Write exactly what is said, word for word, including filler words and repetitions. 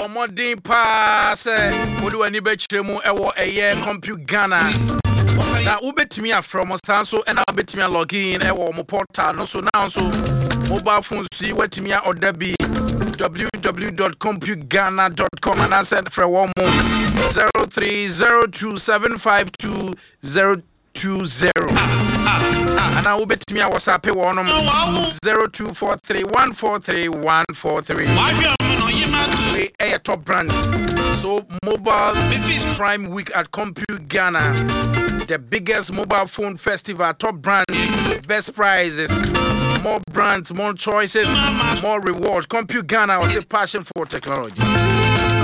Modern pass, what do any bet mu ewo eye Compute Ghana. Now ubetimi from Sanso and I'll bet me log in ewo mo portal no so now so mobile phone see what me order be w w w dot compute ghana dot com and I said for one more zero three zero two seven five two zero two zero. And I will bet me I was happy one zero two four three one four three one four three. We air top brands. So mobile Prime Week at Compute Ghana, the biggest mobile phone festival. Top brands, best prizes, more brands, more choices, more rewards. Compute Ghana was a passion for technology.